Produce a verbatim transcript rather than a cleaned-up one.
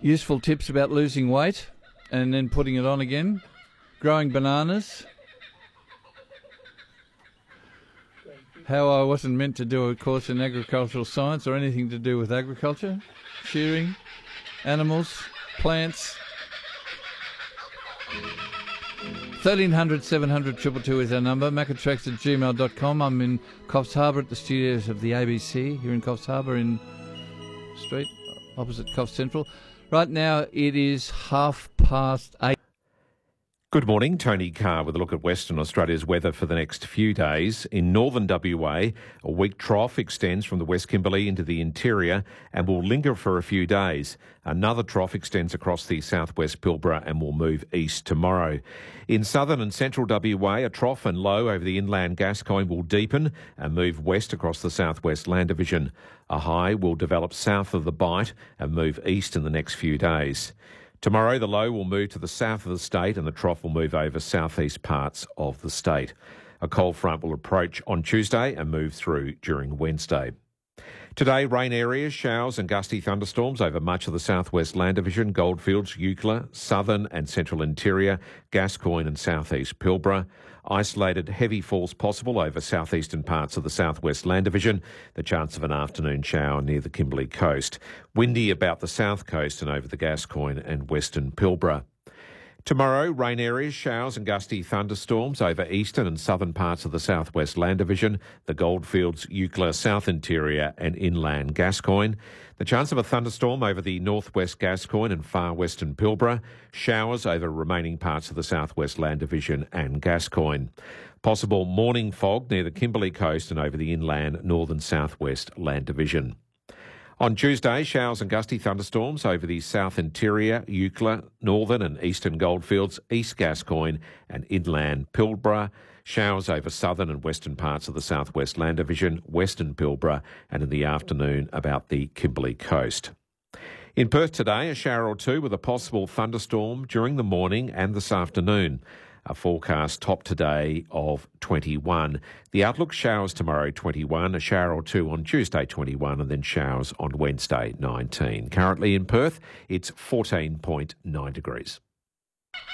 Useful tips about losing weight and then putting it on again. Growing bananas. How I wasn't meant to do a course in agricultural science or anything to do with agriculture. Shearing, animals, plants. thirteen hundred, seven hundred, two two two is our number. Macatrax at gmail dot com. I'm in Coffs Harbour at the studios of the A B C here in Coffs Harbour in Street, opposite Coffs Central. Right now it is half past eight. Good morning, Tony Carr with a look at Western Australia's weather for the next few days. In northern W A, a weak trough extends from the West Kimberley into the interior and will linger for a few days. Another trough extends across the southwest Pilbara and will move east tomorrow. In southern and central W A, a trough and low over the inland Gascoyne will deepen and move west across the southwest Land Division. A high will develop south of the Bight and move east in the next few days. Tomorrow, the low will move to the south of the state and the trough will move over southeast parts of the state. A cold front will approach on Tuesday and move through during Wednesday. Today, rain areas, showers and gusty thunderstorms over much of the southwest Land Division, Goldfields, Eucla, southern and central interior, Gascoyne and southeast Pilbara. Isolated heavy falls possible over southeastern parts of the southwest Land Division. The chance of an afternoon shower near the Kimberley coast. Windy about the south coast and over the Gascoyne and western Pilbara. Tomorrow, rain areas, showers and gusty thunderstorms over eastern and southern parts of the southwest Land Division, the Goldfields, Eucla, south interior and inland Gascoyne. The chance of a thunderstorm over the northwest Gascoyne and far western Pilbara. Showers over remaining parts of the southwest Land Division and Gascoyne. Possible morning fog near the Kimberley coast and over the inland northern southwest Land Division. On Tuesday, showers and gusty thunderstorms over the south interior, Eucla, northern and eastern Goldfields, east Gascoyne and inland Pilbara. Showers over southern and western parts of the southwest Land Division, western Pilbara and in the afternoon about the Kimberley coast. In Perth today, a shower or two with a possible thunderstorm during the morning and this afternoon. A forecast top today of twenty-one. The outlook, showers tomorrow twenty-one, a shower or two on Tuesday twenty-one and then showers on Wednesday nineteen. Currently in Perth, it's fourteen point nine degrees.